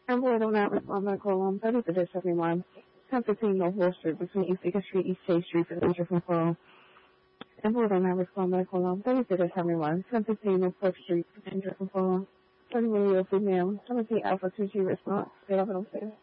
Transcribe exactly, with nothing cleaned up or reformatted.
Envoy will not respond by call on thirty for this seventy-one. ten fifteen North Wall Street between East Second Street, East Chase Street for the danger from call. Envoy will not respond by call on thirty for this seventy-one. ten fifteen North Fourth Street for danger from call. thirty-one year old female. seventeen Alpha two G response. Stay up and upstairs.